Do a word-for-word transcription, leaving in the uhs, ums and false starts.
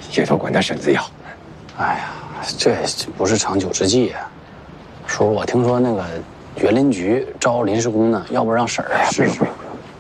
也都管他婶子要。 哎呀，这不是长久之计啊！叔，我听说那个园林局招临时工呢，要不让婶儿试试？